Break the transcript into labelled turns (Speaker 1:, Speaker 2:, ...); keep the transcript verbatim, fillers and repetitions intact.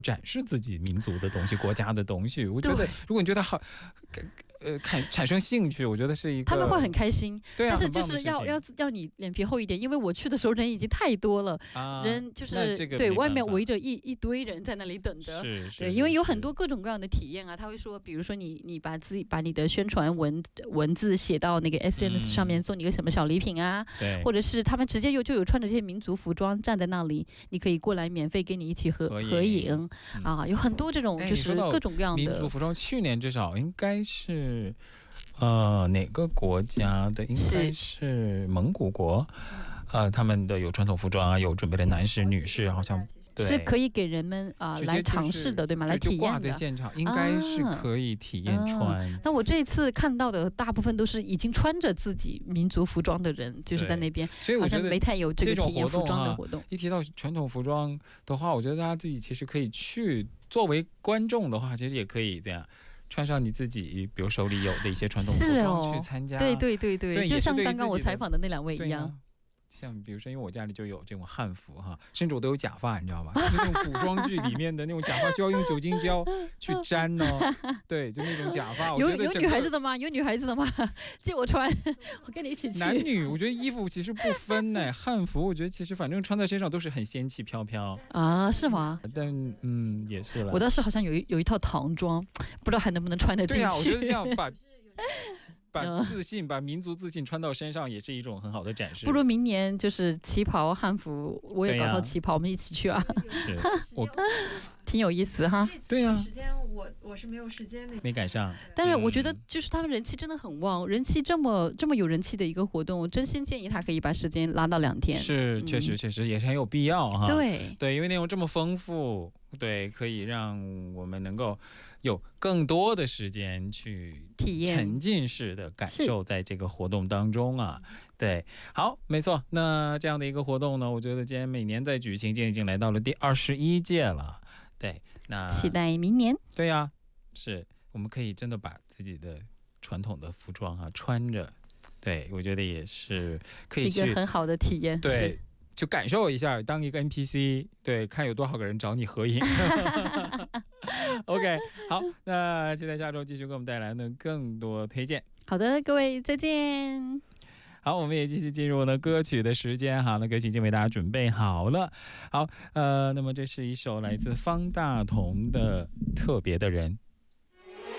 Speaker 1: 展示自己民族的东西、国家的东西。我觉得，如果你觉得好，呃，产产生兴趣，我觉得是一个
Speaker 2: 他们会很开心。
Speaker 1: 对啊，
Speaker 2: 但是就是要要要你脸皮厚一点，因为我去的时候人已经太多了，
Speaker 1: 啊、
Speaker 2: 人就是、
Speaker 1: 这个、
Speaker 2: 对外面围着一一堆人在那里等着。
Speaker 1: 是是
Speaker 2: 对，因为有很多各种各样的体验啊。他会说，比如说你你把自己把你的宣传文文字写到那个 S N S 上面，送你个什么小礼品啊，
Speaker 1: 对，
Speaker 2: 或者是他们直接有就有穿着这些民族服装站在那里，你可以过来免费跟你一起合合影, 合影、嗯、啊，有很多这种就是各种各样的
Speaker 1: 民族服装。去年至少应该是。呃，哪个国家的？应该是蒙古国，呃，他们的有传统服装啊，有准备的男士、女士，好像对
Speaker 2: 是可以给人们啊、呃、来尝试的，对吗？来体验的。
Speaker 1: 就挂在现场，应该是可以体验穿。
Speaker 2: 啊、那我这一次看到的大部分都是已经穿着自己民族服装的人，就是在那边，
Speaker 1: 所以我觉得
Speaker 2: 好像没太有这个体验服装的活动。
Speaker 1: 啊、一提到传统服装的话，我觉得大家自己其实可以去，作为观众的话，其实也可以这样。穿上你自己，比如手里有的一些传统服装去参加，
Speaker 2: 哦、对对对 对,
Speaker 1: 对，
Speaker 2: 就像刚刚我采访的那两位一样。
Speaker 1: 啊、像比如说，因为我家里就有这种汉服哈，甚至我都有假发，你知道吗？就是那种古装剧里面的那种假发，需要用酒精胶去粘呢、哦。对，就那种假发。
Speaker 2: 有有女孩子的吗？有女孩子的吗？借我穿，我跟你一起去。
Speaker 1: 男女，我觉得衣服其实不分呢。汉服，我觉得其实反正穿在身上都是很仙气飘飘
Speaker 2: 啊，是吗？
Speaker 1: 但嗯，也是了。
Speaker 2: 我倒是好像有一有一套唐装，不知道还能不能穿得进去。
Speaker 1: 对啊，我觉得这样把。把自信、把民族自信穿到身上，也是一种很好的展示。
Speaker 2: 不如明年就是旗袍汉服，我也搞套旗袍，我们一起去啊！
Speaker 1: 是，我
Speaker 2: 挺有意思哈。
Speaker 3: 对呀，时间我我是没有时间的，
Speaker 1: 没赶上。
Speaker 2: 但是我觉得，就是他们人气真的很旺，人气这么这么有人气的一个活动，我真心建议他可以把时间拉到两天。
Speaker 1: 是，确实确实也是很有必要哈。
Speaker 2: 对
Speaker 1: 对，因为内容这么丰富。对，可以让我们能够有更多的时间去
Speaker 2: 体验、
Speaker 1: 沉浸式的感受在这个活动当中啊。对，好，没错。那这样的一个活动呢，我觉得今天每年在举行，今天已经来到了第二十一届了。对，那
Speaker 2: 期待明年。
Speaker 1: 对呀、啊，是我们可以真的把自己的传统的服装啊穿着，对我觉得也是可以去
Speaker 2: 一个很好的体验。
Speaker 1: 对。就感受一下，当一个 N P C， 对，看有多少个人找你合影。OK， 好，那期待下周继续给我们带来呢更多推荐。
Speaker 2: 好的，各位再见。
Speaker 1: 好，我们也继续进入呢歌曲的时间哈，那歌曲已经为大家准备好了。好，呃，那么这是一首来自方大同的《特别的人》。